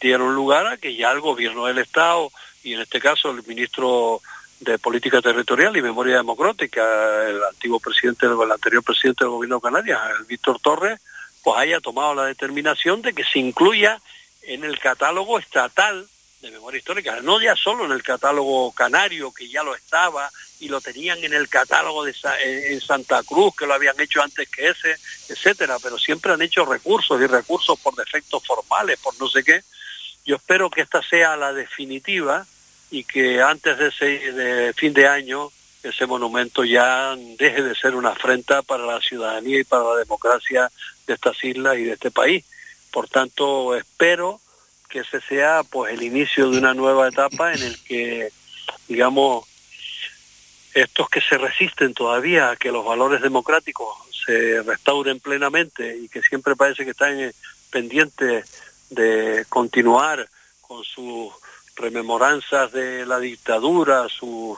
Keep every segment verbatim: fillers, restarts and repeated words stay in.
dieron lugar a que ya el gobierno del Estado, y en este caso el ministro de Política Territorial y Memoria Democrática, el antiguo presidente, el anterior presidente del gobierno de Canarias, el Víctor Torres, pues haya tomado la determinación de que se incluya en el catálogo estatal de memoria histórica, no ya solo en el catálogo canario, que ya lo estaba, y lo tenían en el catálogo de Sa- en Santa Cruz, que lo habían hecho antes que ese, etcétera, pero siempre han hecho recursos, y recursos por defectos formales, por no sé qué. Yo espero que esta sea la definitiva, y que antes de ese de fin de año ese monumento ya deje de ser una afrenta para la ciudadanía y para la democracia de estas islas y de este país. Por tanto, espero que ese sea pues el inicio de una nueva etapa en el que, digamos, estos que se resisten todavía a que los valores democráticos se restauren plenamente y que siempre parece que están pendientes de continuar con sus rememoranzas de la dictadura, su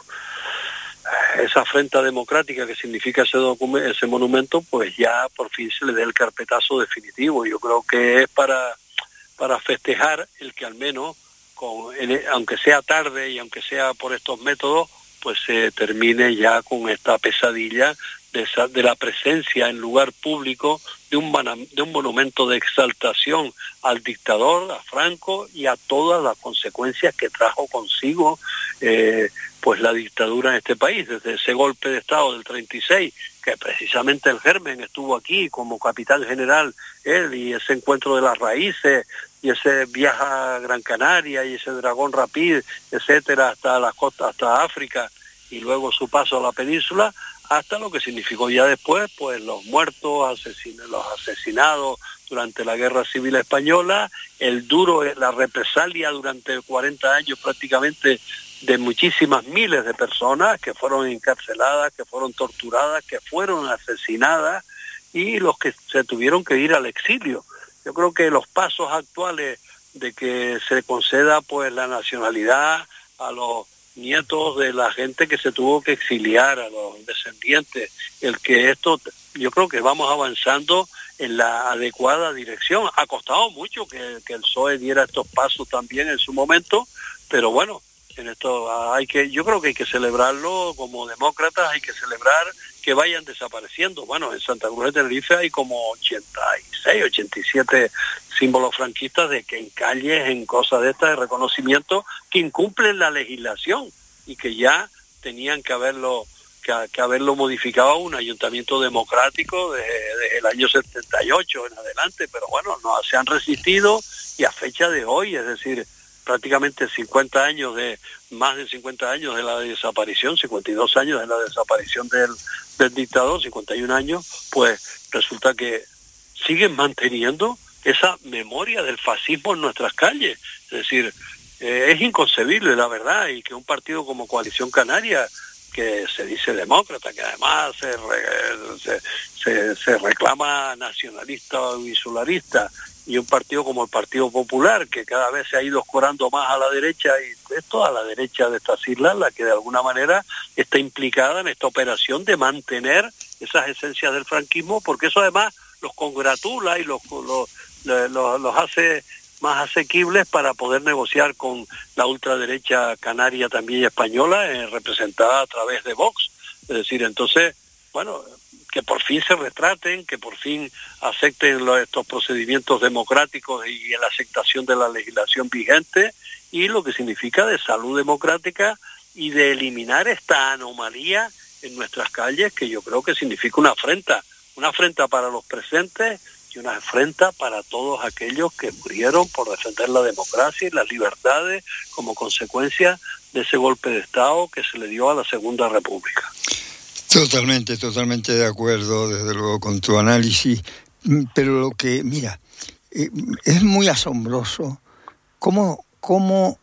esa afrenta democrática que significa ese documento, ese monumento, pues ya por fin se le dé el carpetazo definitivo. Yo creo que es para para festejar el que al menos, con, aunque sea tarde y aunque sea por estos métodos, pues se termine ya con esta pesadilla de, esa, de la presencia en lugar público de un, de un monumento de exaltación al dictador, a Franco, y a todas las consecuencias que trajo consigo eh, pues la dictadura en este país, desde ese golpe de Estado del treinta y seis, que precisamente el Germen estuvo aquí como capitán general, él, y ese encuentro de las raíces, y ese viaje a Gran Canaria, y ese Dragón Rapid, etcétera, hasta las costas, hasta África, y luego su paso a la península, hasta lo que significó ya después, pues los muertos, asesin los asesinados durante la Guerra Civil Española, el duro, la represalia durante cuarenta años prácticamente de muchísimas miles de personas que fueron encarceladas, que fueron torturadas, que fueron asesinadas, y los que se tuvieron que ir al exilio. Yo creo que los pasos actuales de que se conceda pues la nacionalidad a los nietos de la gente que se tuvo que exiliar, a los descendientes, el que esto, yo creo que vamos avanzando en la adecuada dirección. Ha costado mucho que, que el P S O E diera estos pasos también en su momento, pero bueno, en esto hay que, yo creo que hay que celebrarlo como demócratas, hay que celebrar que vayan desapareciendo. Bueno, en Santa Cruz de Tenerife hay como ochenta y seis, ochenta y siete símbolos franquistas de que en calles, en cosas de estas de reconocimiento, que incumplen la legislación y que ya tenían que haberlo que, que haberlo modificado a un ayuntamiento democrático desde, desde el año setenta y ocho en adelante, pero bueno, no se han resistido, y a fecha de hoy, es decir, prácticamente cincuenta años de, más de cincuenta años de la desaparición, cincuenta y dos años de la desaparición del, del dictador, cincuenta y un años, pues resulta que siguen manteniendo esa memoria del fascismo en nuestras calles. Es decir, eh, es inconcebible, la verdad, y que un partido como Coalición Canaria, que se dice demócrata, que además se, re, se, se, se reclama nacionalista o insularista, y un partido como el Partido Popular, que cada vez se ha ido oscurando más a la derecha, y es toda la derecha de estas islas la que de alguna manera está implicada en esta operación de mantener esas esencias del franquismo, porque eso además los congratula y los, los, los, los hace más asequibles para poder negociar con la ultraderecha canaria también y española, eh, representada a través de Vox. Es decir, entonces, bueno, que por fin se retraten, que por fin acepten los, estos procedimientos democráticos y la aceptación de la legislación vigente, y lo que significa de salud democrática y de eliminar esta anomalía en nuestras calles, que yo creo que significa una afrenta, una afrenta para los presentes y una afrenta para todos aquellos que murieron por defender la democracia y las libertades como consecuencia de ese golpe de Estado que se le dio a la Segunda República. Totalmente, totalmente de acuerdo, desde luego, con tu análisis. Pero lo que, mira, eh, es muy asombroso cómo, cómo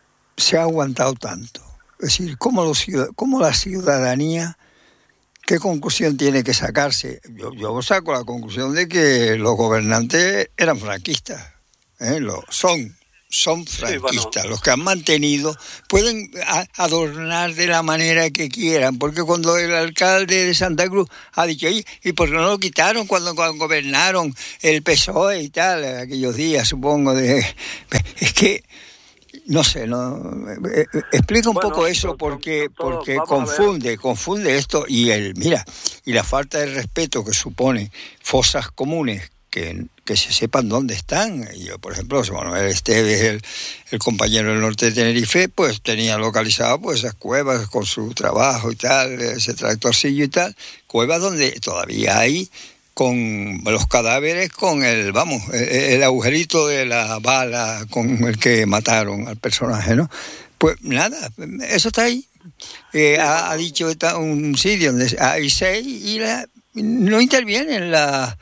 se ha aguantado tanto. Es decir, cómo, los, cómo la ciudadanía, ¿qué conclusión tiene que sacarse? Yo, yo saco la conclusión de que los gobernantes eran franquistas, ¿eh? Lo son, son franquistas, sí, bueno. Los que han mantenido pueden a, adornar de la manera que quieran, porque cuando el alcalde de Santa Cruz ha dicho, ¿y, y por qué no lo quitaron cuando, cuando gobernaron el P S O E y tal, aquellos días, supongo, de es que no sé, no explica un bueno, poco eso don, porque don, don, porque confunde, confunde esto y el mira, y la falta de respeto que supone fosas comunes que, que se sepan dónde están. Yo, por ejemplo, José Manuel Esteves, el, el compañero del norte de Tenerife, pues tenía localizado pues esas cuevas con su trabajo y tal, ese tractorcillo y tal, cuevas donde todavía hay con los cadáveres, con el, vamos, el, el agujerito de la bala con el que mataron al personaje, ¿no? Pues nada, eso está ahí. Eh, ha, ha dicho está un sitio donde hay seis y la, no intervienen la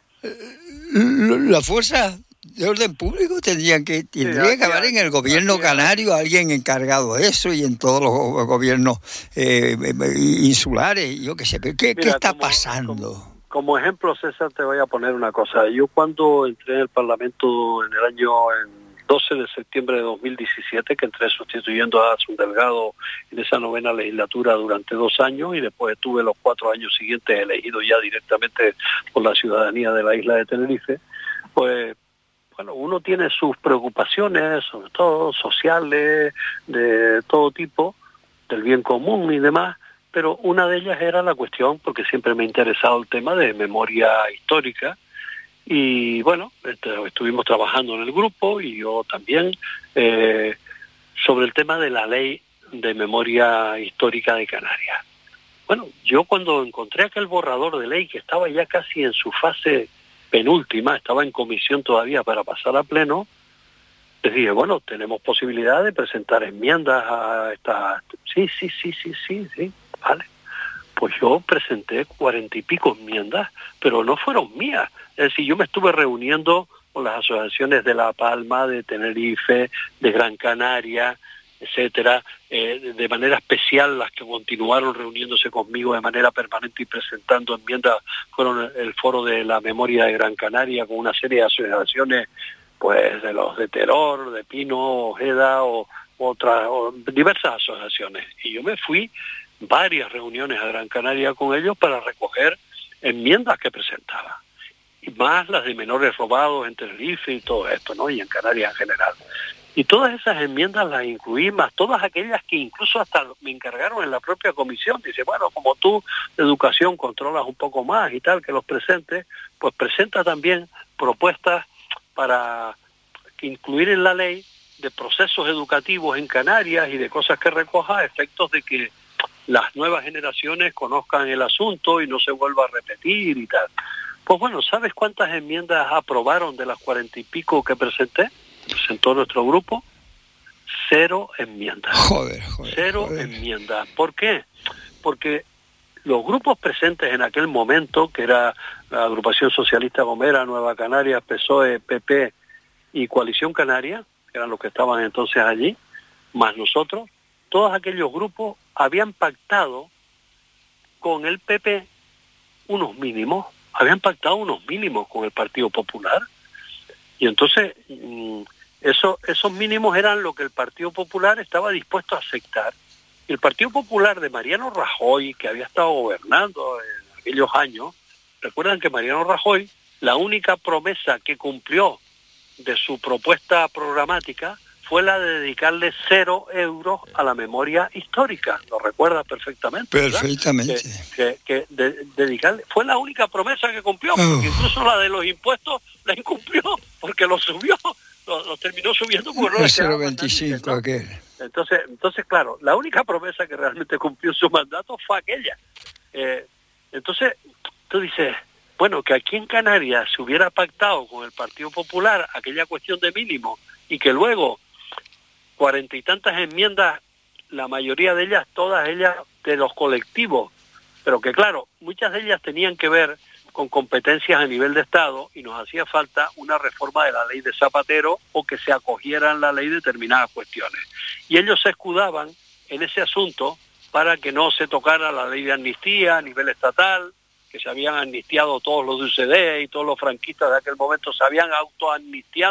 la fuerza de orden público. Tendrían que tendría sí, que haber en el gobierno canario alguien encargado de eso y en todos los gobiernos eh, insulares, yo qué sé, ¿qué, Mira, ¿qué está como, pasando? Como, como ejemplo, César, te voy a poner una cosa. Yo cuando entré en el Parlamento en el año en doce de septiembre de dos mil diecisiete, que entré sustituyendo a Asun Delgado en esa novena legislatura durante dos años y después estuve los cuatro años siguientes elegido ya directamente por la ciudadanía de la isla de Tenerife, pues bueno, uno tiene sus preocupaciones, sobre todo sociales, de todo tipo, del bien común y demás, pero una de ellas era la cuestión, porque siempre me ha interesado el tema de memoria histórica. Y bueno, estuvimos trabajando en el grupo y yo también eh, sobre el tema de la ley de memoria histórica de Canarias. Bueno, yo cuando encontré aquel borrador de ley que estaba ya casi en su fase penúltima, estaba en comisión todavía para pasar a pleno, les dije, bueno, tenemos posibilidad de presentar enmiendas a esta... Sí, sí, sí, sí, sí, sí, vale. Pues yo presenté cuarenta y pico enmiendas, pero no fueron mías. Es decir, yo me estuve reuniendo con las asociaciones de La Palma, de Tenerife, de Gran Canaria, etcétera, eh, de manera especial las que continuaron reuniéndose conmigo de manera permanente y presentando enmiendas fueron el Foro de la Memoria de Gran Canaria con una serie de asociaciones, pues de los de Terror, de Pino, Ojeda o otras, o diversas asociaciones. Y yo me fui varias reuniones a Gran Canaria con ellos para recoger enmiendas que presentaba, y más las de menores robados en Tenerife y todo esto, ¿no? Y en Canarias en general. Y todas esas enmiendas las incluí, más todas aquellas que incluso hasta me encargaron en la propia comisión. Dice, bueno, como tú de educación controlas un poco más y tal, que los presentes, pues presenta también propuestas para incluir en la ley de procesos educativos en Canarias y de cosas que recoja a efectos de que las nuevas generaciones conozcan el asunto y no se vuelva a repetir y tal. Pues bueno, ¿sabes cuántas enmiendas aprobaron de las cuarenta y pico que presenté? Presentó nuestro grupo. Cero enmiendas. Joder, joder. Cero joder. enmiendas. ¿Por qué? Porque los grupos presentes en aquel momento, que era la Agrupación Socialista Gomera, Nueva Canarias, P S O E, P P y Coalición Canaria, que eran los que estaban entonces allí, más nosotros, todos aquellos grupos habían pactado con el P P unos mínimos, habían pactado unos mínimos con el Partido Popular, y entonces eso, esos mínimos eran lo que el Partido Popular estaba dispuesto a aceptar. Y el Partido Popular de Mariano Rajoy, que había estado gobernando en aquellos años, recuerdan que Mariano Rajoy, la única promesa que cumplió de su propuesta programática fue la de dedicarle cero euros a la memoria histórica. Lo recuerdas perfectamente, ¿verdad? Perfectamente. Que, que, que de, dedicarle, fue la única promesa que cumplió, porque incluso la de los impuestos la incumplió, porque lo subió, lo, lo terminó subiendo por no cero coma veinticinco, ¿no? Aquel. Entonces, entonces, claro, la única promesa que realmente cumplió su mandato fue aquella. Eh, entonces, tú dices, bueno, que aquí en Canarias se hubiera pactado con el Partido Popular aquella cuestión de mínimo y que luego cuarenta y tantas enmiendas, la mayoría de ellas, todas ellas de los colectivos, pero que claro, muchas de ellas tenían que ver con competencias a nivel de Estado y nos hacía falta una reforma de la ley de Zapatero o que se acogieran la ley determinadas cuestiones. Y ellos se escudaban en ese asunto para que no se tocara la ley de amnistía a nivel estatal, que se habían amnistiado todos los de U C D y todos los franquistas de aquel momento se habían autoamnistiado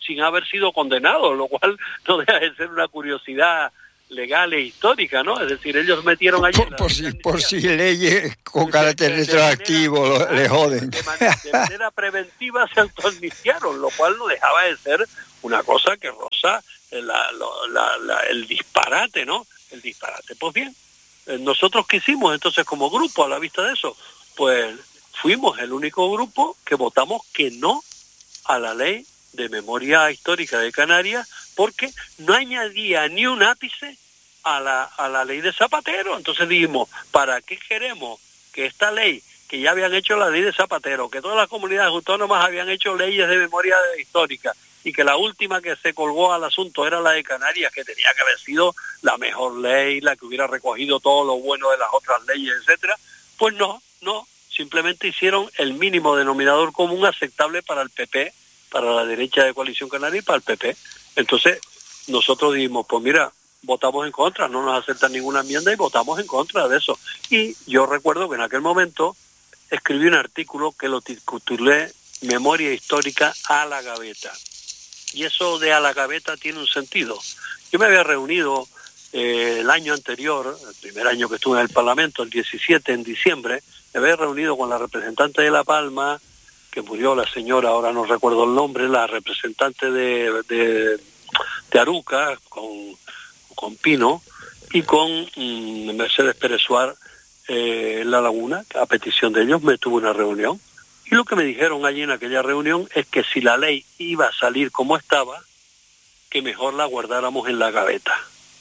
sin haber sido condenados, lo cual no deja de ser una curiosidad legal e histórica, ¿no? Es decir, ellos metieron allí... Por, por, si, por si leyes con carácter retroactivo le joden. De manera, de manera preventiva se autoamnistiaron, lo cual no dejaba de ser una cosa que roza la, la, la, el disparate, ¿no? El disparate. Pues bien, nosotros qué hicimos entonces como grupo a la vista de eso, pues fuimos el único grupo que votamos que no a la ley de memoria histórica de Canarias, porque no añadía ni un ápice a la, a la ley de Zapatero. Entonces dijimos, ¿para qué queremos que esta ley, que ya habían hecho la ley de Zapatero, que todas las comunidades autónomas habían hecho leyes de memoria histórica, y que la última que se colgó al asunto era la de Canarias, que tenía que haber sido la mejor ley, la que hubiera recogido todo lo bueno de las otras leyes, etcétera? Pues no, no, simplemente hicieron el mínimo denominador común aceptable para el P P, para la derecha de Coalición Canaria y para el P P. Entonces, nosotros dijimos, pues mira, votamos en contra, no nos aceptan ninguna enmienda y votamos en contra de eso. Y yo recuerdo que en aquel momento escribí un artículo que lo titulé Memoria Histórica a la Gaveta. Y eso de a la gaveta tiene un sentido. Yo me había reunido eh, el año anterior, el primer año que estuve en el Parlamento, el diecisiete, en diciembre, me había reunido con la representante de La Palma, que murió la señora, ahora no recuerdo el nombre, la representante de, de, de Aruca, con, con Pino, y con mm, Mercedes Pérez Suárez eh, en La Laguna, a petición de ellos me tuve una reunión. Y lo que me dijeron allí en aquella reunión es que si la ley iba a salir como estaba, que mejor la guardáramos en la gaveta.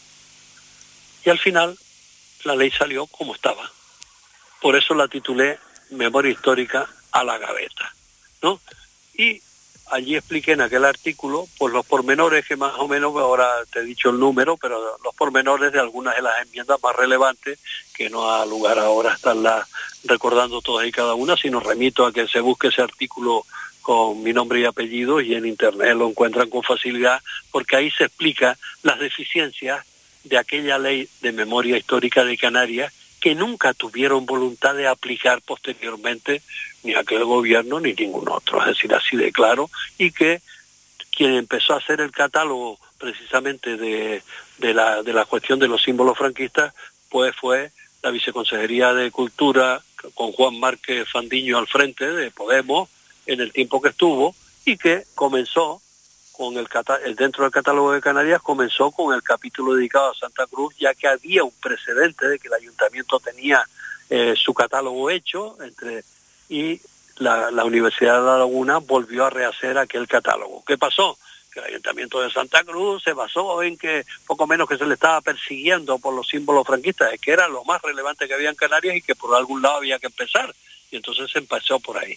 Y al final, la ley salió como estaba. Por eso la titulé Memoria Histórica a la Gaveta, ¿no? Y allí expliqué en aquel artículo, pues los pormenores que más o menos, ahora te he dicho el número, pero los pormenores de algunas de las enmiendas más relevantes, que no ha lugar ahora a estarlas recordando todas y cada una, sino remito a que se busque ese artículo con mi nombre y apellido y en internet lo encuentran con facilidad, porque ahí se explica las deficiencias de aquella ley de memoria histórica de Canarias que nunca tuvieron voluntad de aplicar posteriormente ni aquel gobierno ni ningún otro, es decir, así de claro, y que quien empezó a hacer el catálogo precisamente de, de, la, de la cuestión de los símbolos franquistas, pues fue la Viceconsejería de Cultura, con Juan Márquez Fandiño al frente de Podemos, en el tiempo que estuvo, y que comenzó con el, el dentro del catálogo de Canarias, comenzó con el capítulo dedicado a Santa Cruz, ya que había un precedente de que el ayuntamiento tenía eh, su catálogo hecho, entre y la, la Universidad de La Laguna volvió a rehacer aquel catálogo. ¿Qué pasó? Que el ayuntamiento de Santa Cruz se basó en que poco menos que se le estaba persiguiendo por los símbolos franquistas, que era lo más relevante que había en Canarias y que por algún lado había que empezar, y entonces se empezó por ahí.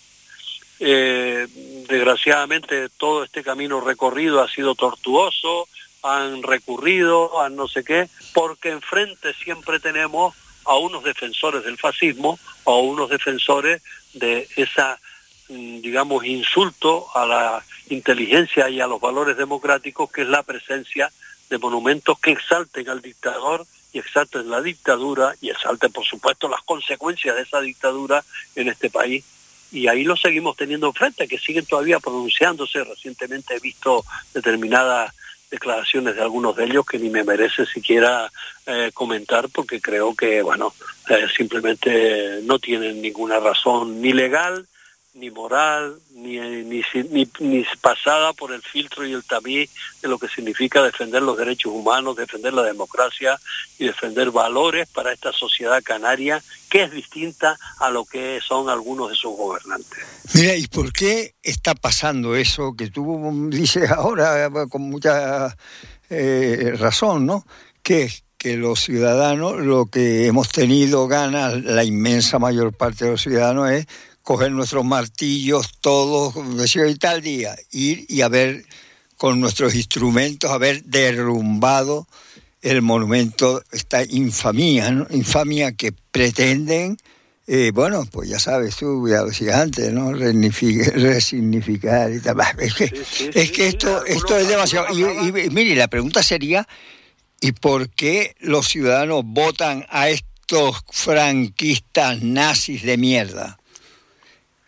Eh, desgraciadamente todo este camino recorrido ha sido tortuoso, han recurrido a no sé qué, porque enfrente siempre tenemos a unos defensores del fascismo o a unos defensores de esa, digamos, insulto a la inteligencia y a los valores democráticos, que es la presencia de monumentos que exalten al dictador y exalten la dictadura y exalten, por supuesto, las consecuencias de esa dictadura en este país. Y ahí lo seguimos teniendo enfrente, que siguen todavía pronunciándose. Recientemente he visto determinadas declaraciones de algunos de ellos que ni me merece siquiera eh, comentar, porque creo que, bueno, eh, simplemente no tienen ninguna razón ni legal, ni moral, ni, ni, ni, ni pasada por el filtro y el tamiz de lo que significa defender los derechos humanos, defender la democracia y defender valores para esta sociedad canaria, que es distinta a lo que son algunos de sus gobernantes. Mira, ¿y por qué está pasando eso que tú dices ahora con mucha eh, razón, ¿no? Que es que los ciudadanos, lo que hemos tenido ganas, la inmensa mayor parte de los ciudadanos, es coger nuestros martillos todos, decir, y tal día, ir y haber, con nuestros instrumentos, haber derrumbado el monumento, esta infamia, ¿no? Infamia que pretenden, eh, bueno, pues ya sabes tú, ya lo decías antes, ¿no? Resignificar, resignificar y tal. Es que, sí, sí, es que sí, esto, sí, esto es demasiado. Y, y, y mire, la pregunta sería, ¿y por qué los ciudadanos votan a estos franquistas nazis de mierda?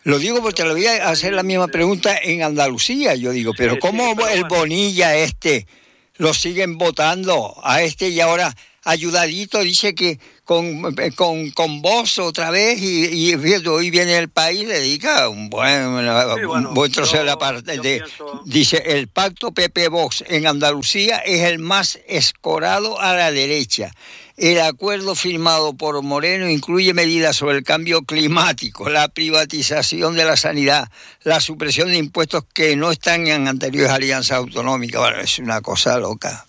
Lo digo porque le voy a hacer la misma pregunta en Andalucía. Yo digo, pero sí, ¿cómo sí, pero el bueno. Bonilla este lo siguen votando a este y ahora ayudadito dice que con con, con Vox otra vez y, y fíjate, hoy viene el país, le dedica un buen, Sí, bueno, un buen trozo yo, de la parte yo de, pienso... dice, el pacto P P-Vox en Andalucía es el más escorado a la derecha. El acuerdo firmado por Moreno incluye medidas sobre el cambio climático, la privatización de la sanidad, la supresión de impuestos que no están en anteriores alianzas autonómicas. Bueno, es una cosa loca.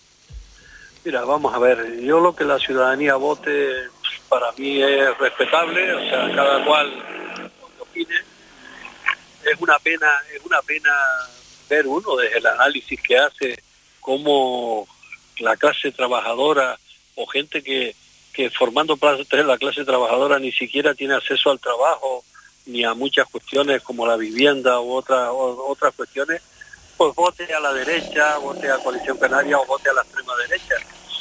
Mira, vamos a ver, yo lo que la ciudadanía vote para mí es respetable, o sea, cada cual lo que opine. Es una pena, es una pena ver uno desde el análisis que hace cómo la clase trabajadora o gente que, que formando parte de la clase trabajadora ni siquiera tiene acceso al trabajo ni a muchas cuestiones como la vivienda u otras otras cuestiones, pues vote a la derecha, vote a Coalición Canaria o vote a la extrema derecha.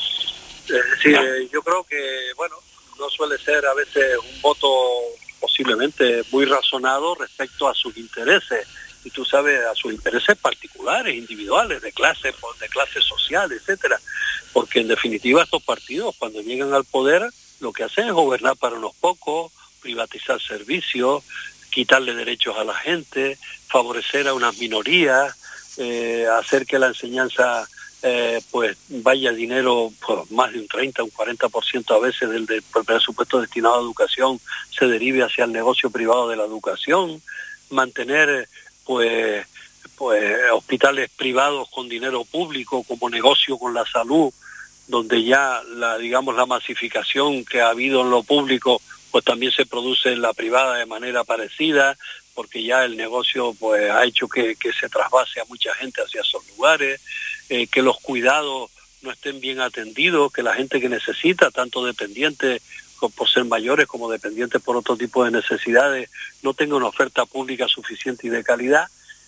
Es decir, yo creo que, bueno, no suele ser a veces un voto posiblemente muy razonado respecto a sus intereses, y tú sabes, a sus intereses particulares, individuales, de clase, de clase social, etcétera, porque en definitiva estos partidos cuando llegan al poder lo que hacen es gobernar para unos pocos, privatizar servicios, quitarle derechos a la gente, favorecer a unas minorías, eh, hacer que la enseñanza Eh, pues vaya dinero, pues más de un treinta, un cuarenta por ciento a veces del, del presupuesto destinado a educación se derive hacia el negocio privado de la educación, mantener pues pues hospitales privados con dinero público como negocio con la salud, donde ya la digamos la masificación que ha habido en lo público pues también se produce en la privada de manera parecida, porque ya el negocio pues ha hecho que, que se trasvase a mucha gente hacia esos lugares, eh, que los cuidados no estén bien atendidos, que la gente que necesita, tanto dependientes por ser mayores como dependientes por otro tipo de necesidades, no tenga una oferta pública suficiente y de calidad.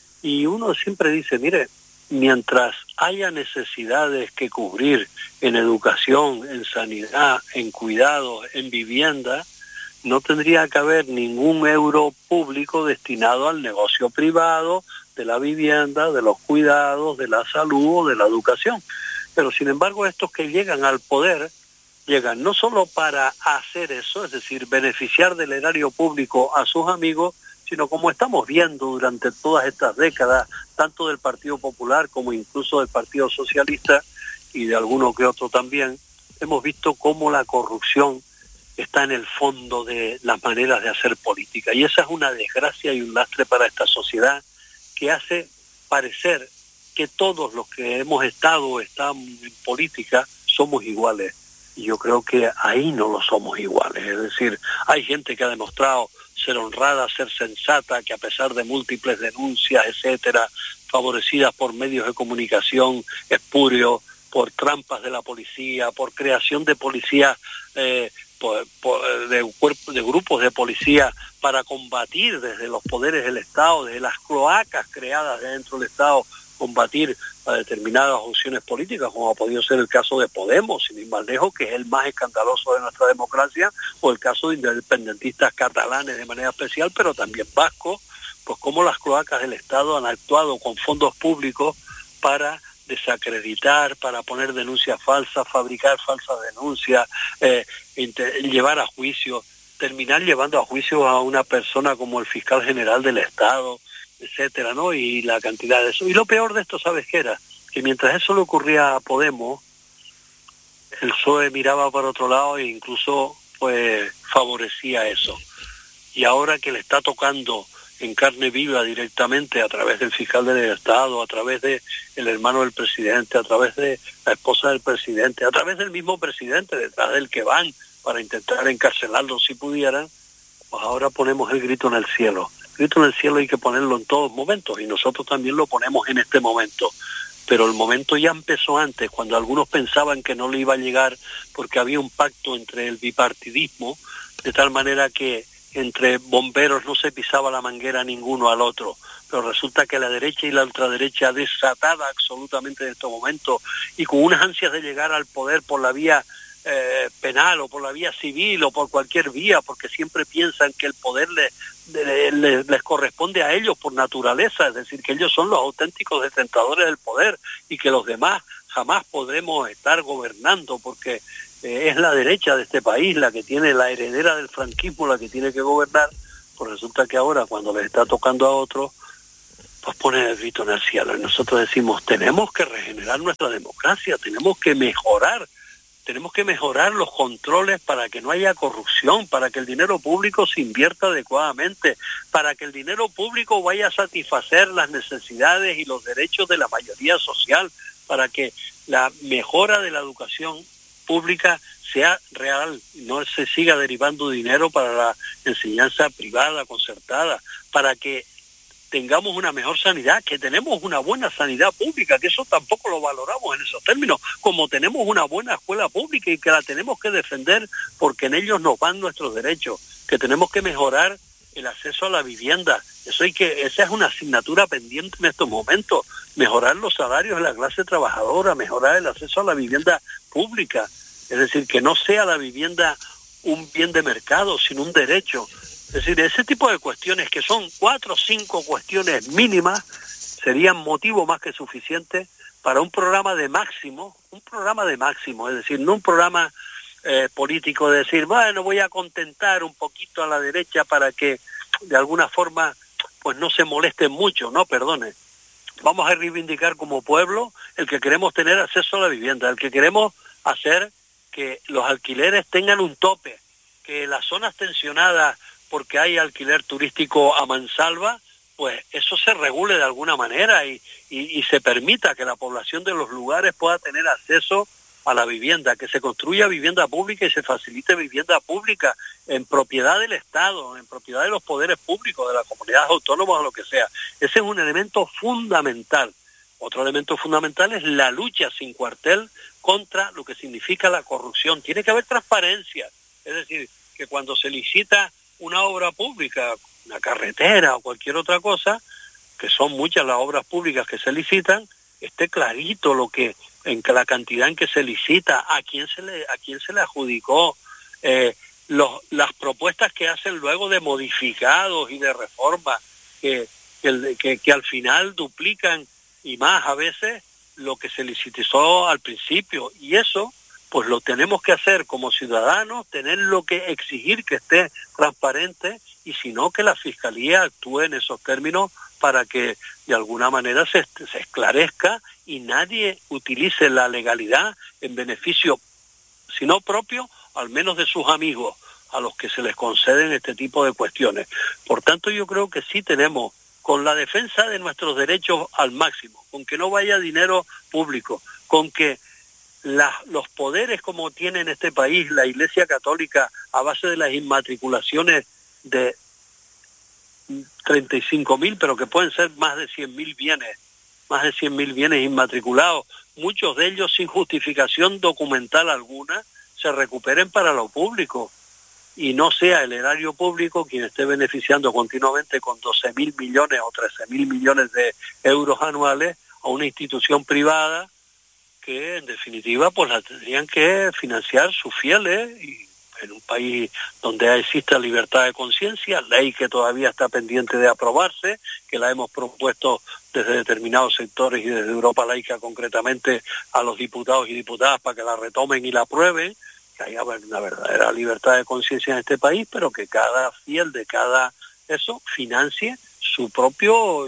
Y uno siempre dice, mire, mientras haya necesidades que cubrir en educación, en sanidad, en cuidados, en vivienda, no tendría que haber ningún euro público destinado al negocio privado de la vivienda, de los cuidados, de la salud o de la educación. Pero sin embargo, estos que llegan al poder, llegan no solo para hacer eso, es decir, beneficiar del erario público a sus amigos, sino como estamos viendo durante todas estas décadas, tanto del Partido Popular como incluso del Partido Socialista y de alguno que otro también, hemos visto cómo la corrupción está en el fondo de las maneras de hacer política. Y esa es una desgracia y un lastre para esta sociedad que hace parecer que todos los que hemos estado o estamos en política somos iguales. Y yo creo que ahí no lo somos iguales. Es decir, hay gente que ha demostrado ser honrada, ser sensata, que a pesar de múltiples denuncias, etcétera, favorecidas por medios de comunicación espurios, por trampas de la policía, por creación de policías, eh, por, por, de, cuerpos, de grupos de policía para combatir desde los poderes del Estado, desde las cloacas creadas dentro del Estado, combatir a determinadas opciones políticas, como ha podido ser el caso de Podemos, sin ir más lejos, que es el más escandaloso de nuestra democracia, o el caso de independentistas catalanes de manera especial, pero también vascos, pues como las cloacas del Estado han actuado con fondos públicos para desacreditar, para poner denuncias falsas, fabricar falsas denuncias, eh, llevar a juicio, terminar llevando a juicio a una persona como el fiscal general del Estado, etcétera, ¿no? Y la cantidad de eso. Y lo peor de esto, ¿sabes qué era? Que mientras eso le ocurría a Podemos, el P S O E miraba para otro lado e incluso pues favorecía eso. Y ahora que le está tocando en carne viva directamente a través del fiscal del Estado, a través de el hermano del presidente, a través de la esposa del presidente, a través del mismo presidente, detrás del que van para intentar encarcelarlo si pudieran, pues ahora ponemos el grito en el cielo. El grito en el cielo hay que ponerlo en todos momentos y nosotros también lo ponemos en este momento. Pero el momento ya empezó antes, cuando algunos pensaban que no le iba a llegar porque había un pacto entre el bipartidismo, de tal manera que entre bomberos no se pisaba la manguera ninguno al otro, pero resulta que la derecha y la ultraderecha desatada absolutamente en estos momentos y con unas ansias de llegar al poder por la vía eh, penal o por la vía civil o por cualquier vía, porque siempre piensan que el poder le, le, le, les corresponde a ellos por naturaleza, es decir, que ellos son los auténticos detentadores del poder y que los demás jamás podremos estar gobernando, porque eh, es la derecha de este país la que tiene, la heredera del franquismo, la que tiene que gobernar. Pues resulta que ahora, cuando les está tocando a otros, pues ponen el grito en el cielo. Y nosotros decimos, tenemos que regenerar nuestra democracia, tenemos que mejorar, tenemos que mejorar los controles para que no haya corrupción, para que el dinero público se invierta adecuadamente, para que el dinero público vaya a satisfacer las necesidades y los derechos de la mayoría social, para que la mejora de la educación pública sea real, no se siga derivando dinero para la enseñanza privada, concertada, para que tengamos una mejor sanidad, que tenemos una buena sanidad pública, que eso tampoco lo valoramos en esos términos, como tenemos una buena escuela pública y que la tenemos que defender porque en ellos nos van nuestros derechos, que tenemos que mejorar el acceso a la vivienda. Eso hay que, esa es una asignatura pendiente en estos momentos, mejorar los salarios de la clase trabajadora, mejorar el acceso a la vivienda pública, es decir, que no sea la vivienda un bien de mercado, sino un derecho. Es decir, ese tipo de cuestiones, que son cuatro o cinco cuestiones mínimas, serían motivo más que suficiente para un programa de máximo, un programa de máximo, es decir, no un programa eh, político de decir, bueno, voy a contentar un poquito a la derecha para que de alguna forma pues no se molesten mucho, no, perdone. Vamos a reivindicar como pueblo el que queremos tener acceso a la vivienda, el que queremos hacer que los alquileres tengan un tope, que las zonas tensionadas porque hay alquiler turístico a mansalva, pues eso se regule de alguna manera y, y, y se permita que la población de los lugares pueda tener acceso a la vivienda, que se construya vivienda pública y se facilite vivienda pública en propiedad del Estado, en propiedad de los poderes públicos, de las comunidades autónomas o lo que sea. Ese es un elemento fundamental. Otro elemento fundamental es la lucha sin cuartel contra lo que significa la corrupción. Tiene que haber transparencia, es decir, que cuando se licita una obra pública, una carretera o cualquier otra cosa, que son muchas las obras públicas que se licitan, esté clarito lo que, en que la cantidad en que se licita, a quién se le, a quién se le adjudicó, eh, los, las propuestas que hacen luego de modificados y de reformas, que, que, que, que al final duplican y más a veces lo que se licitó al principio, y eso pues lo tenemos que hacer como ciudadanos, tenerlo que exigir que esté transparente, y si no, que la Fiscalía actúe en esos términos para que de alguna manera se, se esclarezca y nadie utilice la legalidad en beneficio, si no propio, al menos de sus amigos, a los que se les conceden este tipo de cuestiones. Por tanto, yo creo que sí tenemos, con la defensa de nuestros derechos al máximo, con que no vaya dinero público, con que La, los poderes como tiene en este país la Iglesia Católica a base de las inmatriculaciones de treinta y cinco mil, pero que pueden ser más de cien mil bienes, más de cien mil bienes inmatriculados, muchos de ellos sin justificación documental alguna, se recuperen para lo público y no sea el erario público quien esté beneficiando continuamente con doce mil millones o trece mil millones de euros anuales a una institución privada que en definitiva pues la tendrían que financiar sus fieles, y en un país donde existe libertad de conciencia, ley que todavía está pendiente de aprobarse, que la hemos propuesto desde determinados sectores y desde Europa Laica concretamente a los diputados y diputadas para que la retomen y la aprueben, que haya una verdadera libertad de conciencia en este país, pero que cada fiel de cada eso financie su propio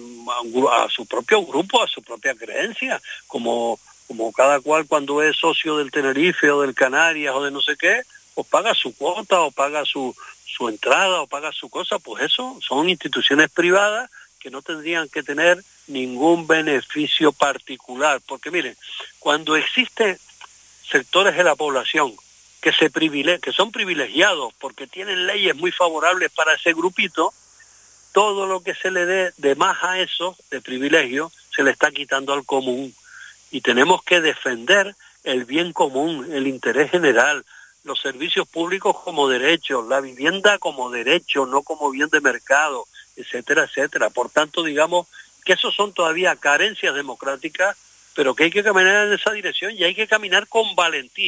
a su propio grupo, a su propia creencia, como como cada cual cuando es socio del Tenerife o del Canarias o de no sé qué, pues paga su cuota o paga su, su entrada o paga su cosa. Pues eso son instituciones privadas que no tendrían que tener ningún beneficio particular, porque miren, cuando existen sectores de la población que se privile- que son privilegiados porque tienen leyes muy favorables para ese grupito, todo lo que se le dé de más a eso, de privilegio, se le está quitando al común. Y tenemos que defender el bien común, el interés general, los servicios públicos como derechos, la vivienda como derecho, no como bien de mercado, etcétera, etcétera. Por tanto, digamos que esos son todavía carencias democráticas, pero que hay que caminar en esa dirección y hay que caminar con valentía,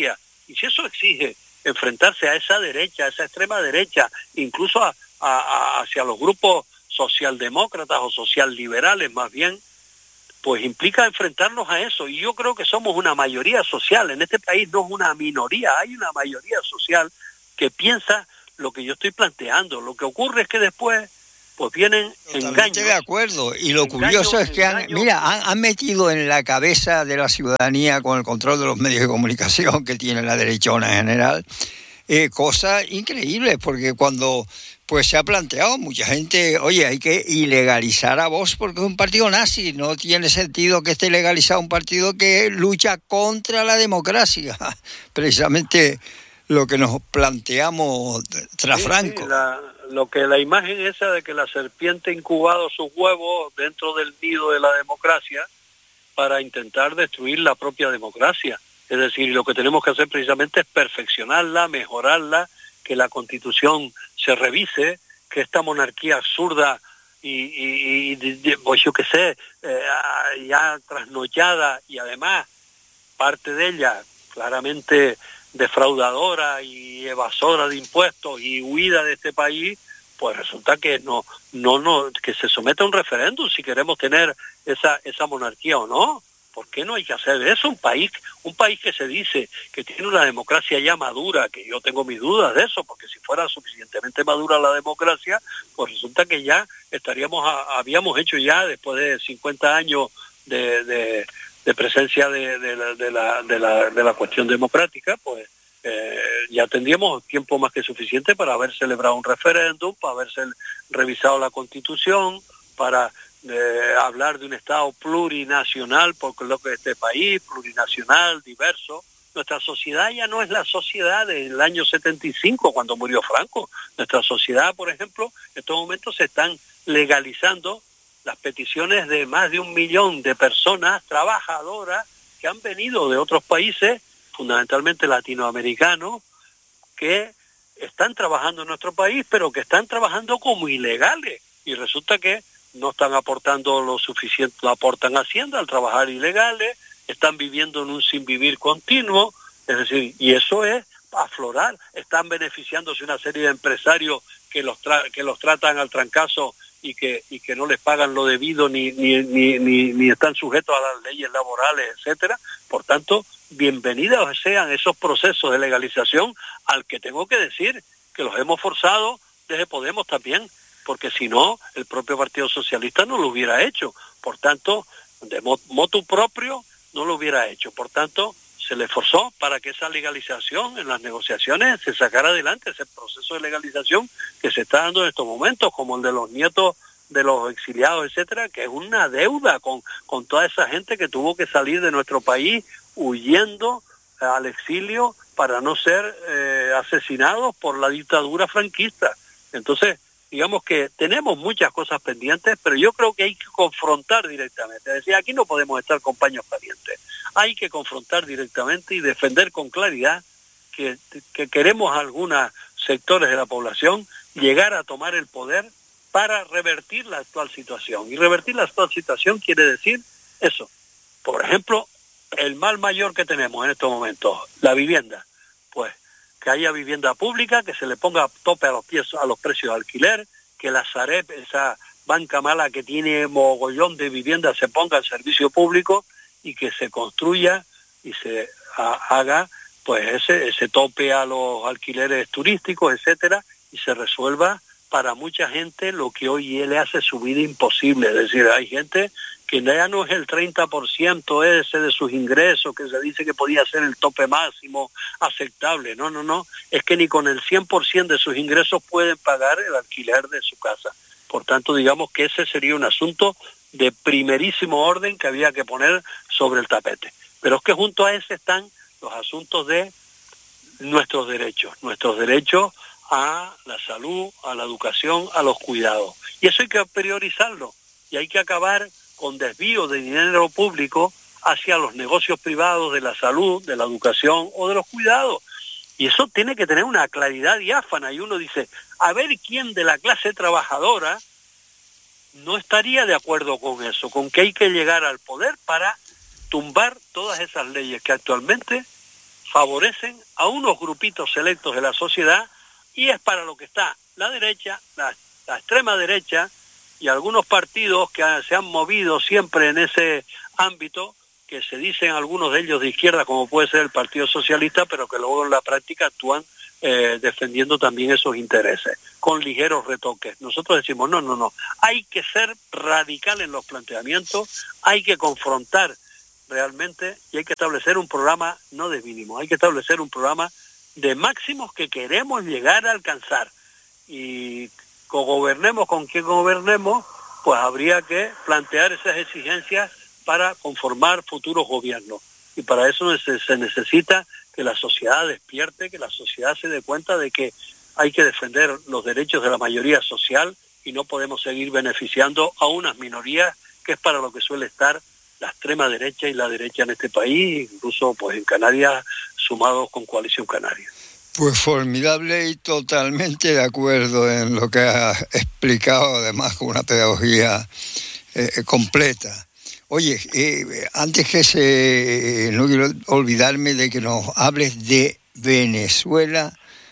Y si eso exige enfrentarse a esa derecha, a esa extrema derecha, incluso a, a, a, hacia los grupos socialdemócratas o socialliberales más bien, pues implica enfrentarnos a eso. Y yo creo que somos una mayoría social. En este país no es una minoría, hay una mayoría social que piensa lo que yo estoy planteando. Lo que ocurre es que después pues vienen Totalmente engaños. de acuerdo. Y lo engaños, curioso es que han, engaños. mira, han, han metido en la cabeza de la ciudadanía, con el control de los medios de comunicación que tiene la derechona en general, eh, cosas increíbles, porque cuando pues se ha planteado mucha gente, oye, hay que ilegalizar a Vox porque es un partido nazi, no tiene sentido que esté legalizado un partido que lucha contra la democracia, precisamente lo que nos planteamos tras Sí, Franco. sí, la, lo que la imagen esa de que la serpiente ha incubado sus huevos dentro del nido de la democracia para intentar destruir la propia democracia. Es decir, lo que tenemos que hacer precisamente es perfeccionarla, mejorarla, que la Constitución se revise, que esta monarquía absurda y, y, y pues yo qué sé, eh, ya trasnochada y además parte de ella claramente defraudadora y evasora de impuestos y huida de este país, pues resulta que no, no, no, que se someta a un referéndum si queremos tener esa, esa monarquía o no. ¿Por qué no hay que hacer eso? Un país, un país que se dice que tiene una democracia ya madura, que yo tengo mis dudas de eso, porque si fuera suficientemente madura la democracia, pues resulta que ya estaríamos, a, habíamos hecho ya, después de cincuenta años de, de, de presencia de, de, la, de, la, de, la, de la cuestión democrática, pues eh, ya tendríamos tiempo más que suficiente para haber celebrado un referéndum, para haberse revisado la Constitución, para de hablar de un Estado plurinacional, porque lo que es este país, plurinacional, diverso. Nuestra sociedad ya no es la sociedad del año setenta y cinco, cuando murió Franco. Nuestra sociedad, por ejemplo, en estos momentos se están legalizando las peticiones de más de un millón de personas trabajadoras que han venido de otros países, fundamentalmente latinoamericanos, que están trabajando en nuestro país, pero que están trabajando como ilegales. Y resulta que no están aportando lo suficiente, no aportan Hacienda al trabajar ilegales, están viviendo en un sin vivir continuo, es decir, y eso es aflorar, están beneficiándose una serie de empresarios que los tra que los tratan al trancazo y que y que no les pagan lo debido ni ni ni ni, ni están sujetos a las leyes laborales, etcétera. Por tanto, bienvenidos sean esos procesos de legalización, al que tengo que decir que los hemos forzado desde Podemos también, porque si no, el propio Partido Socialista no lo hubiera hecho. Por tanto, de motu propio no lo hubiera hecho. Por tanto, se le forzó para que esa legalización en las negociaciones se sacara adelante, ese proceso de legalización que se está dando en estos momentos, como el de los nietos de los exiliados, etcétera, que es una deuda con, con toda esa gente que tuvo que salir de nuestro país huyendo al exilio para no ser eh, asesinados por la dictadura franquista. Entonces, digamos que tenemos muchas cosas pendientes, pero yo creo que hay que confrontar directamente. Es decir, aquí no podemos estar con paños calientes. Hay que confrontar directamente y defender con claridad que, que queremos a algunos sectores de la población llegar a tomar el poder para revertir la actual situación. Y revertir la actual situación quiere decir eso. Por ejemplo, el mal mayor que tenemos en estos momentos, la vivienda. Pues que haya vivienda pública, que se le ponga tope a los, pies, a los precios de alquiler, que la Sareb, esa banca mala que tiene mogollón de viviendas, se ponga en servicio público y que se construya y se a, haga pues ese, ese tope a los alquileres turísticos, etcétera, y se resuelva para mucha gente lo que hoy le hace su vida imposible. Es decir, hay gente que ya no es el treinta por ciento ese de sus ingresos, que se dice que podía ser el tope máximo aceptable. No, no, no. Es que ni con el cien por ciento de sus ingresos pueden pagar el alquiler de su casa. Por tanto, digamos que ese sería un asunto de primerísimo orden que había que poner sobre el tapete. Pero es que junto a ese están los asuntos de nuestros derechos, nuestros derechos a la salud, a la educación, a los cuidados. Y eso hay que priorizarlo y hay que acabar con desvío de dinero público hacia los negocios privados de la salud, de la educación o de los cuidados. Y eso tiene que tener una claridad diáfana. Y uno dice, a ver quién de la clase trabajadora no estaría de acuerdo con eso, con que hay que llegar al poder para tumbar todas esas leyes que actualmente favorecen a unos grupitos selectos de la sociedad, y es para lo que está la derecha, la, la extrema derecha y algunos partidos que se han movido siempre en ese ámbito, que se dicen algunos de ellos de izquierda, como puede ser el Partido Socialista, pero que luego en la práctica actúan eh, defendiendo también esos intereses, con ligeros retoques. Nosotros decimos, no, no, no, hay que ser radical en los planteamientos, hay que confrontar realmente y hay que establecer un programa no de mínimos, hay que establecer un programa de máximos que queremos llegar a alcanzar. Y gobernemos con quien gobernemos, pues habría que plantear esas exigencias para conformar futuros gobiernos. Y para eso se, se necesita que la sociedad despierte, que la sociedad se dé cuenta de que hay que defender los derechos de la mayoría social y no podemos seguir beneficiando a unas minorías, que es para lo que suele estar la extrema derecha y la derecha en este país, incluso pues en Canarias, sumados con Coalición Canaria. Pues formidable y totalmente de acuerdo en lo que ha explicado, además con una pedagogía eh, completa. Oye, eh, antes que se... no quiero olvidarme de que nos hables de Venezuela.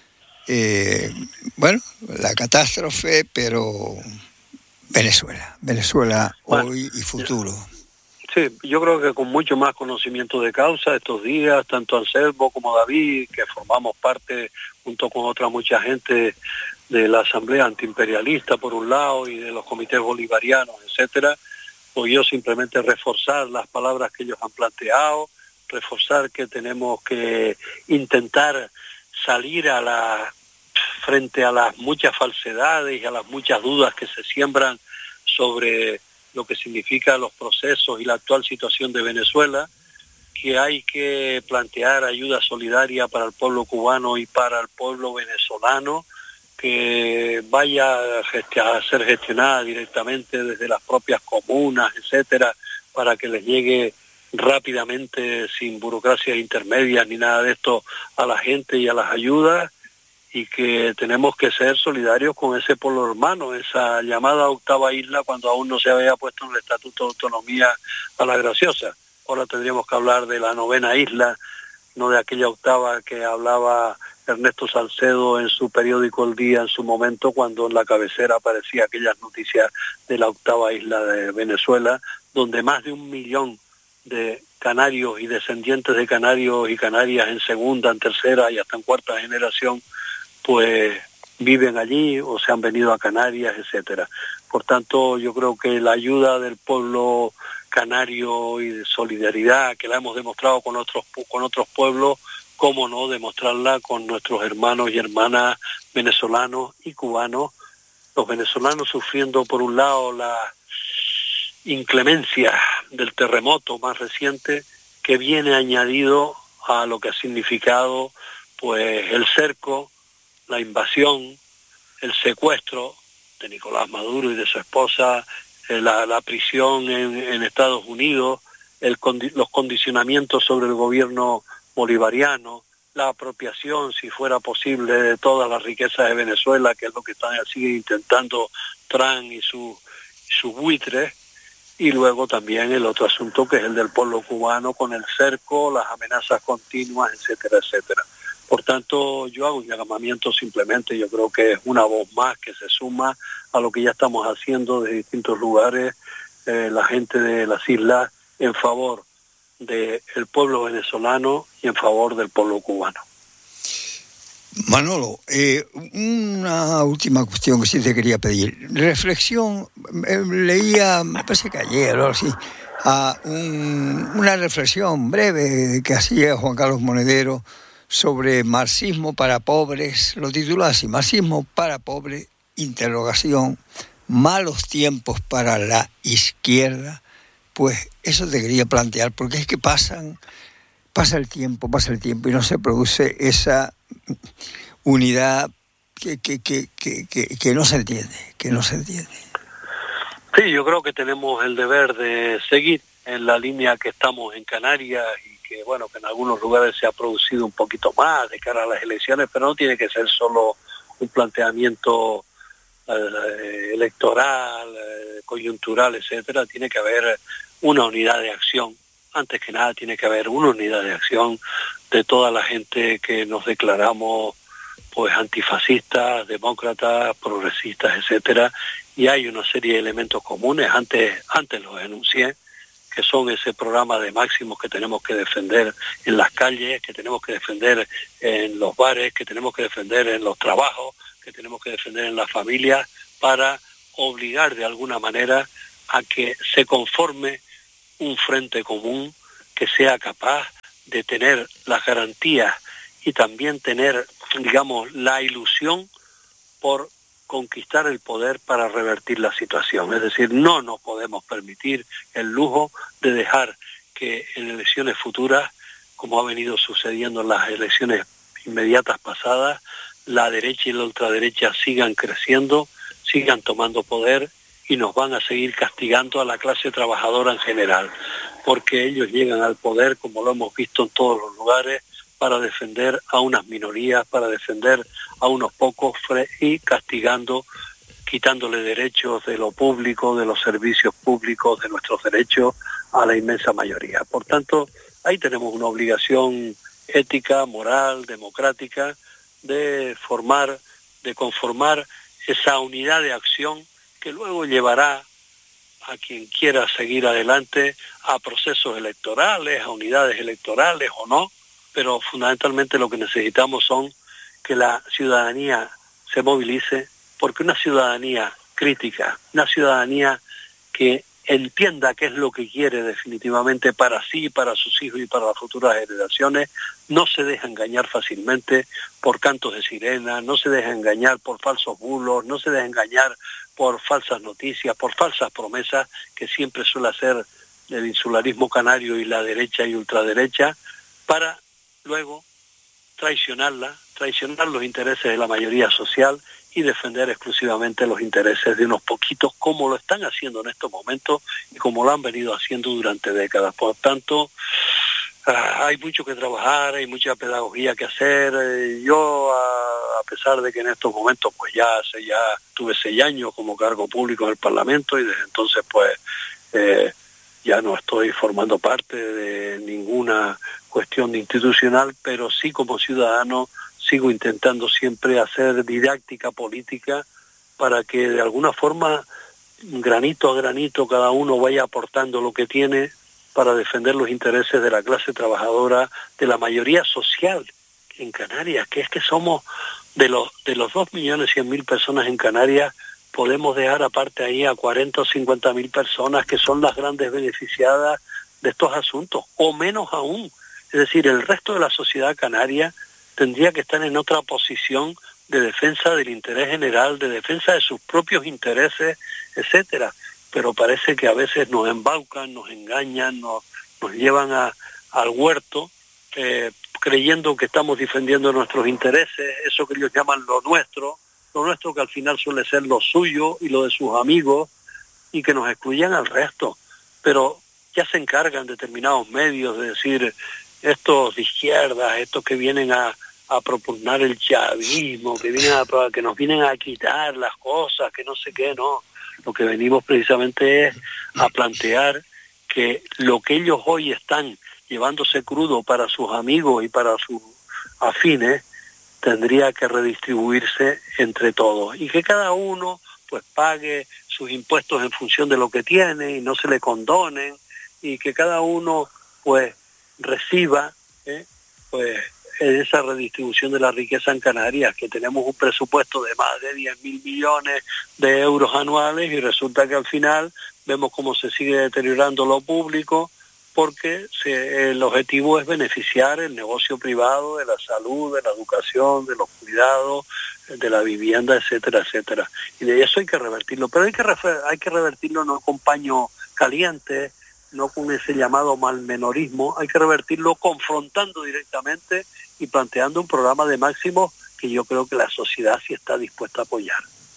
Eh, bueno, la catástrofe, pero Venezuela. Venezuela bueno, hoy y futuro. Sí, yo creo que con mucho más conocimiento de causa estos días, tanto Anselmo como David, que formamos parte junto con otra mucha gente de la Asamblea Antiimperialista por un lado y de los comités bolivarianos, etcétera, pues yo simplemente reforzar las palabras que ellos han planteado, reforzar que tenemos que intentar salir a la frente a las muchas falsedades y a las muchas dudas que se siembran sobre lo que significa los procesos y la actual situación de Venezuela, que hay que plantear ayuda solidaria para el pueblo cubano y para el pueblo venezolano, que vaya a ser gestionada directamente desde las propias comunas, etcétera, para que les llegue rápidamente, sin burocracias intermedias ni nada de esto, a la gente y a las ayudas, y que tenemos que ser solidarios con ese pueblo hermano, esa llamada octava isla, cuando aún no se había puesto en el Estatuto de Autonomía a la Graciosa. Ahora tendríamos que hablar de la novena isla, no de aquella octava que hablaba Ernesto Salcedo en su periódico El Día en su momento, cuando en la cabecera aparecía aquellas noticias de la octava isla de Venezuela, donde más de un millón de canarios y descendientes de canarios y canarias en segunda, en tercera y hasta en cuarta generación, pues viven allí o se han venido a Canarias, etcétera. Por tanto, yo creo que la ayuda del pueblo canario y de solidaridad, que la hemos demostrado con otros con otros pueblos, cómo no demostrarla con nuestros hermanos y hermanas venezolanos y cubanos, los venezolanos sufriendo por un lado la inclemencia del terremoto más reciente, que viene añadido a lo que ha significado pues el cerco, la invasión, el secuestro de Nicolás Maduro y de su esposa, la, la prisión en, en Estados Unidos, el, los condicionamientos sobre el gobierno bolivariano, la apropiación, si fuera posible, de todas las riquezas de Venezuela, que es lo que están siguen intentando Trump y su, sus buitres, y luego también el otro asunto que es el del pueblo cubano con el cerco, las amenazas continuas, etcétera, etcétera. Por tanto, yo hago un llamamiento simplemente, yo creo que es una voz más que se suma a lo que ya estamos haciendo de distintos lugares, eh, la gente de las islas, en favor del pueblo venezolano y en favor del pueblo cubano. Manolo, eh, una última cuestión que sí te quería pedir. Reflexión, eh, leía, me parece que ayer o así, a un, una reflexión breve que hacía Juan Carlos Monedero sobre marxismo para pobres, lo titula así, marxismo para pobres, interrogación, malos tiempos para la izquierda. Pues eso te quería plantear, porque es que pasan, pasa el tiempo, pasa el tiempo y no se produce esa unidad que, que, que, que, que, que no se entiende, que no se entiende. Sí, yo creo que tenemos el deber de seguir en la línea que estamos en Canarias y que, bueno, que en algunos lugares se ha producido un poquito más de cara a las elecciones, pero no tiene que ser solo un planteamiento eh, electoral, eh, coyuntural, etcétera. Tiene que haber una unidad de acción antes que nada tiene que haber una unidad de acción de toda la gente que nos declaramos pues antifascistas, demócratas, progresistas, etcétera, y hay una serie de elementos comunes, antes, antes los enuncié, que son ese programa de máximos que tenemos que defender en las calles, que tenemos que defender en los bares, que tenemos que defender en los trabajos, que tenemos que defender en las familias, para obligar de alguna manera a que se conforme un frente común que sea capaz de tener las garantías y también tener, digamos, la ilusión por conquistar el poder para revertir la situación. Es decir, no nos podemos permitir el lujo de dejar que en elecciones futuras, como ha venido sucediendo en las elecciones inmediatas pasadas, la derecha y la ultraderecha sigan creciendo, sigan tomando poder y nos van a seguir castigando a la clase trabajadora en general, porque ellos llegan al poder, como lo hemos visto en todos los lugares, para defender a unas minorías, para defender a unos pocos y castigando, quitándole derechos de lo público, de los servicios públicos, de nuestros derechos a la inmensa mayoría. Por tanto, ahí tenemos una obligación ética, moral, democrática, de formar, de conformar esa unidad de acción que luego llevará a quien quiera seguir adelante a procesos electorales, a unidades electorales o no, pero fundamentalmente lo que necesitamos son que la ciudadanía se movilice, porque una ciudadanía crítica, una ciudadanía que entienda qué es lo que quiere definitivamente para sí, para sus hijos y para las futuras generaciones, no se deja engañar fácilmente por cantos de sirena, no se deja engañar por falsos bulos, no se deja engañar por falsas noticias, por falsas promesas, que siempre suele hacer el insularismo canario y la derecha y ultraderecha, para luego traicionarla, traicionar los intereses de la mayoría social y defender exclusivamente los intereses de unos poquitos, como lo están haciendo en estos momentos y como lo han venido haciendo durante décadas. Por tanto, hay mucho que trabajar, hay mucha pedagogía que hacer. Yo, a pesar de que en estos momentos, pues ya hace ya tuve seis años como cargo público en el Parlamento y desde entonces, pues, eh, ya no estoy formando parte de ninguna cuestión institucional, pero sí como ciudadano sigo intentando siempre hacer didáctica política para que de alguna forma, granito a granito, cada uno vaya aportando lo que tiene para defender los intereses de la clase trabajadora, de la mayoría social en Canarias, que es que somos de los de los dos millones cien mil personas en Canarias, podemos dejar aparte ahí a cuarenta o cincuenta mil personas que son las grandes beneficiadas de estos asuntos, o menos aún. Es decir, el resto de la sociedad canaria tendría que estar en otra posición de defensa del interés general, de defensa de sus propios intereses, etcétera. Pero parece que a veces nos embaucan, nos engañan, nos, nos llevan a, al huerto, eh, creyendo que estamos defendiendo nuestros intereses, eso que ellos llaman lo nuestro, lo nuestro que al final suele ser lo suyo y lo de sus amigos, y que nos excluyan al resto. Pero ya se encargan determinados medios de decir, estos de izquierda, estos que vienen a, a propugnar el chavismo, que vienen a, que nos vienen a quitar las cosas, que no sé qué, no. Lo que venimos precisamente es a plantear que lo que ellos hoy están llevándose crudo para sus amigos y para sus afines, tendría que redistribuirse entre todos y que cada uno pues pague sus impuestos en función de lo que tiene y no se le condonen, y que cada uno pues reciba ¿eh? pues esa redistribución de la riqueza en Canarias, que tenemos un presupuesto de más de diez mil millones de euros anuales y resulta que al final vemos cómo se sigue deteriorando lo público, porque se, el objetivo es beneficiar el negocio privado de la salud, de la educación, de los cuidados, de la vivienda, etcétera, etcétera. Y de eso hay que revertirlo, pero hay que, refer, hay que revertirlo no con paño caliente, no con ese llamado malmenorismo, hay que revertirlo confrontando directamente y planteando un programa de máximos que yo creo que la sociedad sí está dispuesta a apoyar.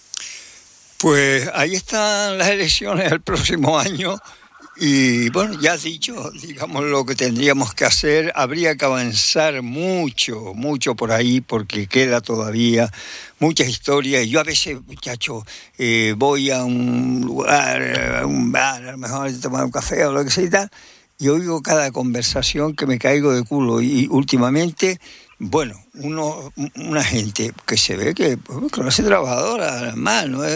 Pues ahí están las elecciones el próximo año. Y bueno, ya has dicho, digamos, lo que tendríamos que hacer. Habría que avanzar mucho, mucho por ahí, porque queda todavía muchas historias. Yo a veces, muchacho, eh, voy a un lugar, a un bar, a lo mejor a tomar un café o lo que sea y tal, y oigo cada conversación que me caigo de culo. Y últimamente, bueno, uno, una gente que se ve que pues, clase trabajadora, además, no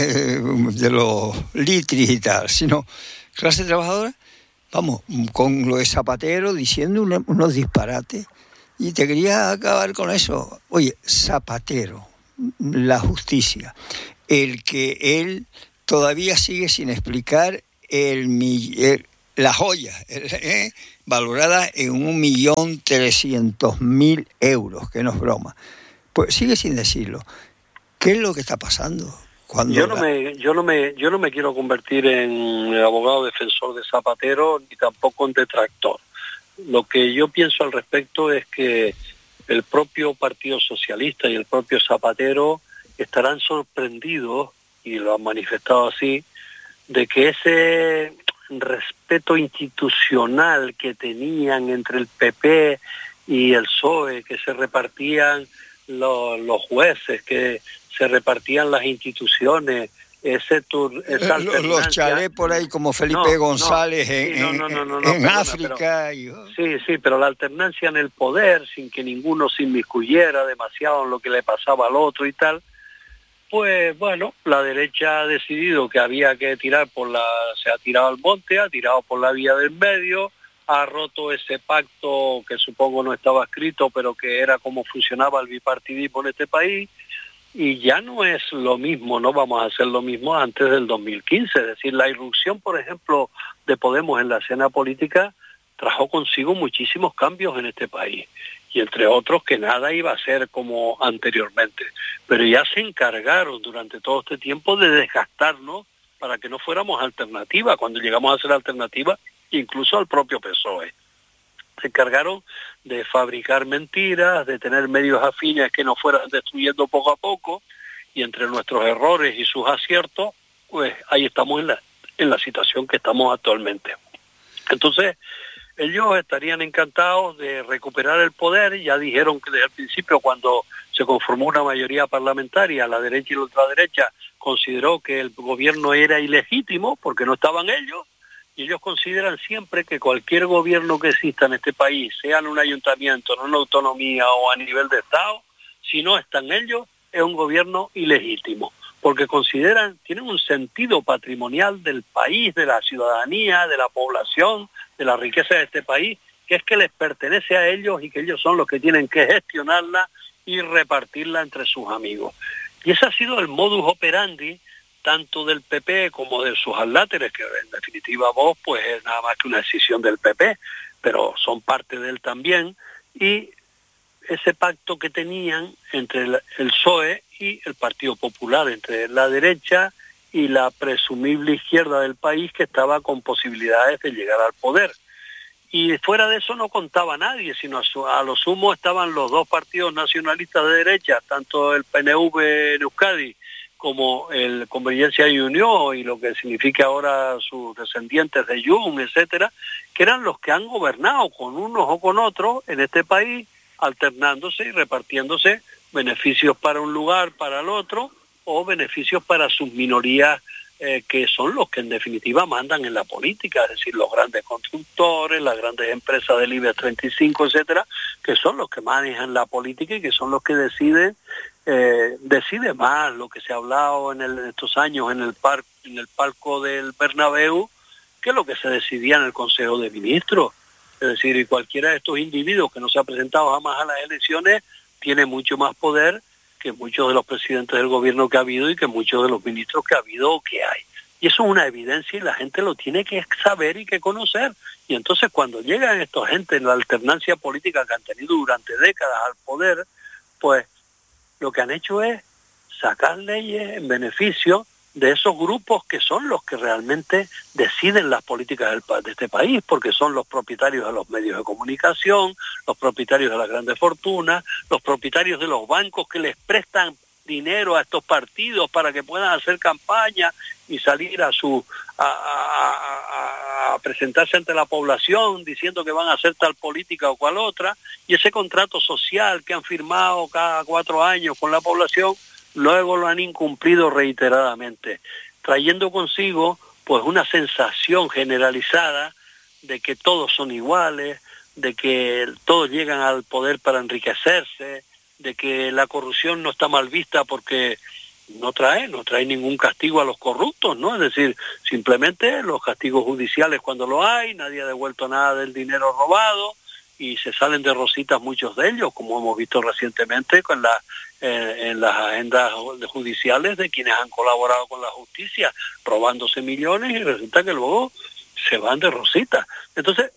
es de los litris y tal, sino clase trabajadora, vamos, con lo de Zapatero diciendo una, unos disparates. Y te quería acabar con eso. Oye, Zapatero, la justicia, el que él todavía sigue sin explicar el, el la joya, eh, valorada en un millón trescientos mil euros, que no es broma. Pues sigue sin decirlo. ¿Qué es lo que está pasando? Cuando yo no la... me, yo no me, yo no me quiero convertir en abogado defensor de Zapatero ni tampoco en detractor. Lo que yo pienso al respecto es que el propio Partido Socialista y el propio Zapatero estarán sorprendidos, y lo han manifestado así, de que ese respeto institucional que tenían entre el P P y el P S O E, que se repartían los, los jueces, que se repartían las instituciones, ese tur, esa los, los chalés por ahí como Felipe no, González no, en, sí, no, no, no, no, en, no, en perdona, África. Pero, y... Sí, sí, pero la alternancia en el poder, sin que ninguno se inmiscuyera demasiado en lo que le pasaba al otro y tal, pues bueno, la derecha ha decidido que había que tirar por la... se ha tirado al monte, ha tirado por la vía del medio, ha roto ese pacto que supongo no estaba escrito, pero que era como funcionaba el bipartidismo en este país, y ya no es lo mismo, no vamos a hacer lo mismo antes del dos mil quince. Es decir, la irrupción, por ejemplo, de Podemos en la escena política trajo consigo muchísimos cambios en este país, y entre otros que nada iba a ser como anteriormente. Pero ya se encargaron durante todo este tiempo de desgastarnos para que no fuéramos alternativa. Cuando llegamos a ser alternativa, incluso al propio P S O E. Se encargaron de fabricar mentiras, de tener medios afines que nos fueran destruyendo poco a poco, y entre nuestros errores y sus aciertos, pues ahí estamos en la, en la situación que estamos actualmente. Entonces, ellos estarían encantados de recuperar el poder. Ya dijeron que desde el principio, cuando se conformó una mayoría parlamentaria, la derecha y la ultraderecha consideró que el gobierno era ilegítimo porque no estaban ellos, y ellos consideran siempre que cualquier gobierno que exista en este país, sea en un ayuntamiento, en una autonomía o a nivel de Estado, si no están ellos, es un gobierno ilegítimo, porque consideran, tienen un sentido patrimonial del país, de la ciudadanía, de la población, de la riqueza de este país, que es que les pertenece a ellos y que ellos son los que tienen que gestionarla y repartirla entre sus amigos. Y ese ha sido el modus operandi tanto del P P como de sus adláteres, que en definitiva Vox pues es nada más que una decisión del P P, pero son parte de él también, y ese pacto que tenían entre el, el P S O E y el Partido Popular, entre la derecha y la presumible izquierda del país, que estaba con posibilidades de llegar al poder. Y fuera de eso no contaba nadie, sino a, su, a lo sumo estaban los dos partidos nacionalistas de derecha, tanto el P N V en Euskadi como el Convergencia y Unión, y lo que significa ahora sus descendientes de Jun, etcétera, que eran los que han gobernado con unos o con otros en este país, alternándose y repartiéndose beneficios para un lugar, para el otro, o beneficios para sus minorías, eh, que son los que en definitiva mandan en la política, es decir, los grandes constructores, las grandes empresas del IBEX treinta y cinco, etcétera, que son los que manejan la política y que son los que deciden, eh, decide más lo que se ha hablado en, el, en estos años en el, par, en el palco del Bernabéu, que lo que se decidía en el Consejo de Ministros. Es decir, y cualquiera de estos individuos que no se ha presentado jamás a las elecciones tiene mucho más poder que muchos de los presidentes del gobierno que ha habido y que muchos de los ministros que ha habido o que hay. Y eso es una evidencia y la gente lo tiene que saber y que conocer. Y entonces cuando llegan esta gente en la alternancia política que han tenido durante décadas al poder, pues lo que han hecho es sacar leyes en beneficio de esos grupos que son los que realmente deciden las políticas del, de este país, porque son los propietarios de los medios de comunicación, los propietarios de las grandes fortunas, los propietarios de los bancos que les prestan dinero a estos partidos para que puedan hacer campaña y salir a su a, a, a presentarse ante la población diciendo que van a hacer tal política o cual otra, y ese contrato social que han firmado cada cuatro años con la población, luego lo han incumplido reiteradamente, trayendo consigo pues una sensación generalizada de que todos son iguales, de que todos llegan al poder para enriquecerse, de que la corrupción no está mal vista porque no trae, no trae ningún castigo a los corruptos, ¿no? Es decir, simplemente los castigos judiciales cuando lo hay, nadie ha devuelto nada del dinero robado y se salen de rositas muchos de ellos, como hemos visto recientemente con la, eh, en las agendas judiciales de quienes han colaborado con la justicia, robándose millones y resulta que luego se van de rositas. Entonces,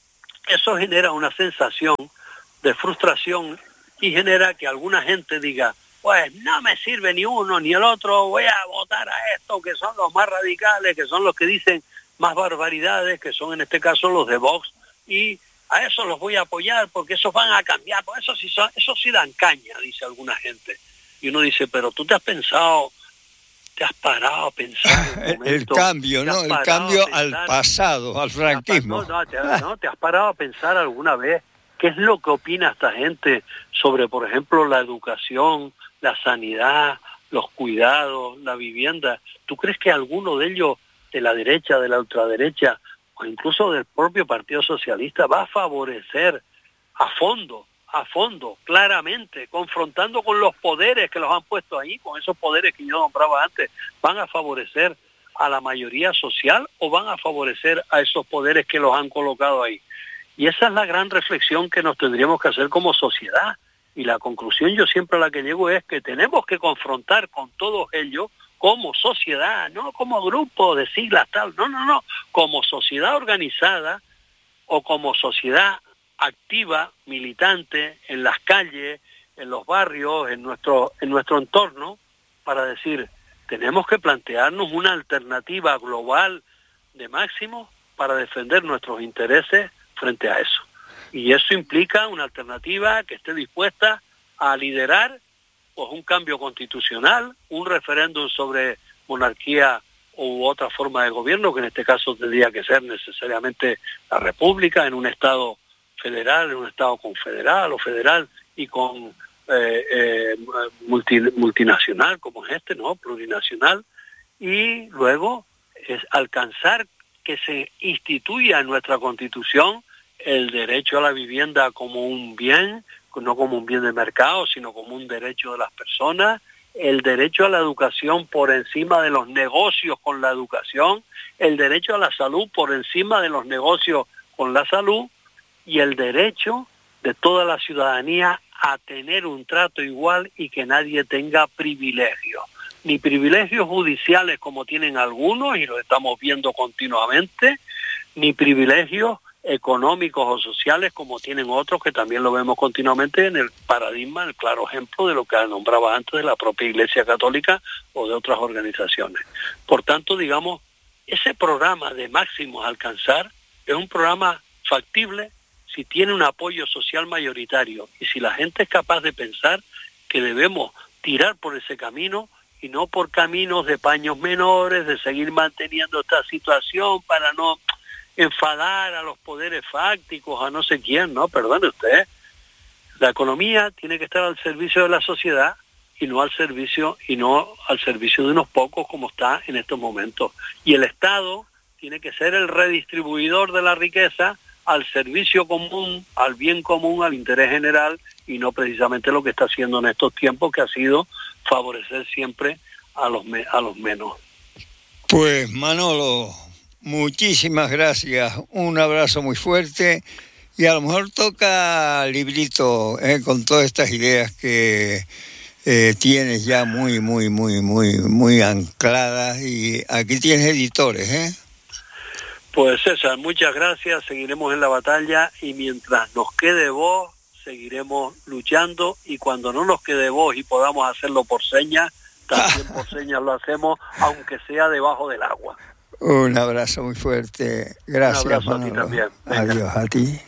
eso genera una sensación de frustración y genera que alguna gente diga, pues no me sirve ni uno ni el otro, voy a votar a estos que son los más radicales, que son los que dicen más barbaridades, que son en este caso los de Vox, y a esos los voy a apoyar porque esos van a cambiar, porque esos sí, son, esos sí dan caña, dice alguna gente. Y uno dice, pero tú te has pensado, te has parado a pensar el, el cambio, ¿no? El cambio al pasado, al franquismo. No, no, te, no, te has parado a pensar alguna vez qué es lo que opina esta gente sobre, por ejemplo, la educación, la sanidad, los cuidados, la vivienda. ¿Tú crees que alguno de ellos, de la derecha, de la ultraderecha, o incluso del propio Partido Socialista, va a favorecer a fondo, a fondo, claramente, confrontando con los poderes que los han puesto ahí, con esos poderes que yo nombraba antes, van a favorecer a la mayoría social o van a favorecer a esos poderes que los han colocado ahí? Y esa es la gran reflexión que nos tendríamos que hacer como sociedad. Y la conclusión yo siempre a la que llego es que tenemos que confrontar con todos ellos como sociedad, no como grupo de siglas tal, no, no, no, como sociedad organizada o como sociedad activa, militante, en las calles, en los barrios, en nuestro, en nuestro entorno, para decir, tenemos que plantearnos una alternativa global de Máximo para defender nuestros intereses frente a eso. Y eso implica una alternativa que esté dispuesta a liderar pues un cambio constitucional, un referéndum sobre monarquía u otra forma de gobierno, que en este caso tendría que ser necesariamente la república, en un estado federal, en un estado confederal o federal y con eh, eh, multi, multinacional como es este, ¿no? Plurinacional, y luego es alcanzar que se instituya en nuestra Constitución el derecho a la vivienda como un bien, no como un bien de mercado, sino como un derecho de las personas, el derecho a la educación por encima de los negocios con la educación, el derecho a la salud por encima de los negocios con la salud, y el derecho de toda la ciudadanía a tener un trato igual y que nadie tenga privilegios, ni privilegios judiciales como tienen algunos, y lo estamos viendo continuamente, ni privilegios económicos o sociales como tienen otros, que también lo vemos continuamente en el paradigma, el claro ejemplo de lo que nombraba antes de la propia Iglesia Católica o de otras organizaciones. Por tanto, digamos, ese programa de Máximos a alcanzar es un programa factible si tiene un apoyo social mayoritario y si la gente es capaz de pensar que debemos tirar por ese camino y no por caminos de paños menores, de seguir manteniendo esta situación para no enfadar a los poderes fácticos, a no sé quién, no, perdone usted. La economía tiene que estar al servicio de la sociedad y no al servicio y no al servicio de unos pocos como está en estos momentos. Y el Estado tiene que ser el redistribuidor de la riqueza al servicio común, al bien común, al interés general, y no precisamente lo que está haciendo en estos tiempos, que ha sido favorecer siempre a los me- a los menos. Pues Manolo, muchísimas gracias, un abrazo muy fuerte, y a lo mejor toca librito eh, con todas estas ideas que eh, tienes ya muy, muy, muy, muy, muy ancladas, y aquí tienes editores, ¿eh? Pues César, muchas gracias, seguiremos en la batalla y mientras nos quede voz, seguiremos luchando, y cuando no nos quede voz y podamos hacerlo por señas, también por señas lo hacemos, aunque sea debajo del agua. Un abrazo muy fuerte. Gracias, Un abrazo Manolo. a ti también. Venga. Adiós a ti.